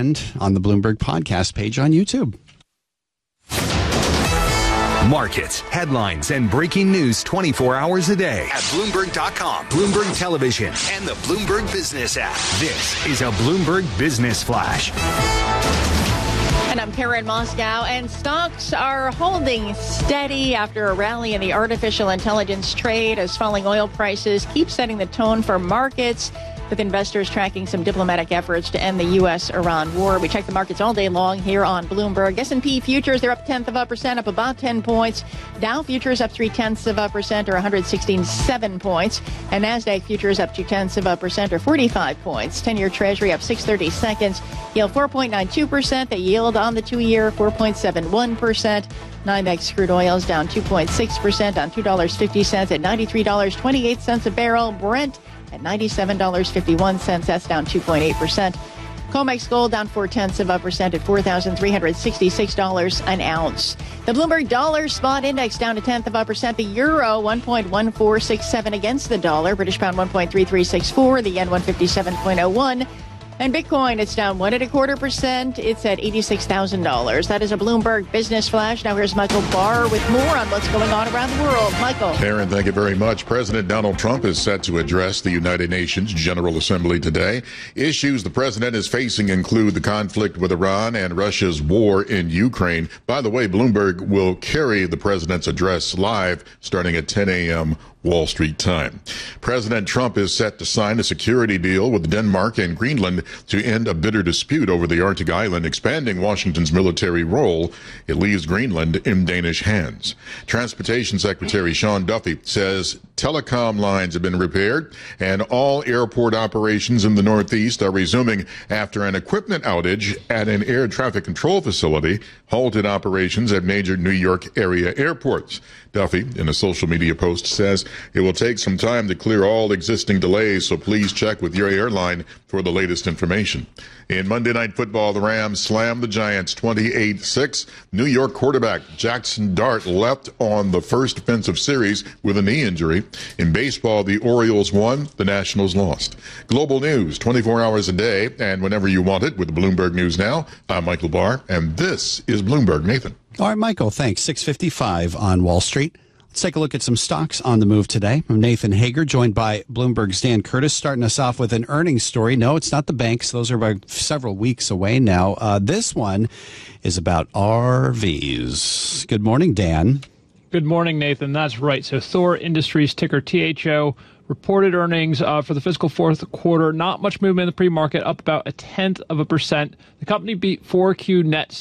and on the Bloomberg podcast page on YouTube. Markets, headlines, and breaking news 24 hours a day at Bloomberg.com, Bloomberg Television, and the Bloomberg Business app. This is a Bloomberg Business Flash. And I'm Karen Moscow, and stocks are holding steady after a rally in the artificial intelligence trade as falling oil prices keep setting the tone for markets, with investors tracking some diplomatic efforts to end the U.S.-Iran war. We check the markets all day long here on Bloomberg. S&P futures, they're up 0.1%, up about 10 points. Dow futures up 0.3%, or 167 points. And NASDAQ futures up 0.2%, or 45 points. 10-year Treasury up 6/32, yield 4.92%. The yield on the 2-year, 4.71%. NYMEX crude oils down 2.6% on $2.50 at $93.28 a barrel. Brent at $97.51. That's down 2.8%. COMEX gold down 0.4% at $4,366 an ounce. The Bloomberg dollar spot index down 0.1%. The euro 1.1467 against the dollar. British pound 1.3364. The yen 157.01. And Bitcoin, it's down 1.25%. It's at $86,000. That is a Bloomberg Business Flash. Now here's Michael Barr with more on what's going on around the world. Michael. Aaron, thank you very much. President Donald Trump is set to address the United Nations General Assembly today. Issues the president is facing include the conflict with Iran and Russia's war in Ukraine. By the way, Bloomberg will carry the president's address live starting at 10 a.m. Wall Street time. President Trump is set to sign a security deal with Denmark and Greenland to end a bitter dispute over the Arctic island, expanding Washington's military role. It leaves Greenland in Danish hands. Transportation Secretary Sean Duffy says telecom lines have been repaired and all airport operations in the Northeast are resuming after an equipment outage at an air traffic control facility halted operations at major New York area airports. Duffy, in a social media post, says it will take some time to clear all existing delays, so please check with your airline for the latest information. In Monday Night Football, the Rams slammed the Giants 28-6. New York quarterback Jackson Dart left on the first defensive series with a knee injury. In baseball, the Orioles won, the Nationals lost. Global news 24 hours a day and whenever you want it with Bloomberg News Now. I'm Michael Barr, and this is Bloomberg. Nathan. All right, Michael, thanks. 6:55 on Wall Street. Let's take a look at some stocks on the move today. I'm Nathan Hager, joined by Bloomberg's Dan Curtis, starting us off with an earnings story. No, it's not the banks. Those are about several weeks away now. This one is about RVs. Good morning, Dan. Good morning, Nathan. That's right. So Thor Industries, ticker THO, reported earnings for the fiscal fourth quarter. Not much movement in the pre-market, up about 0.1%. The company beat 4Q net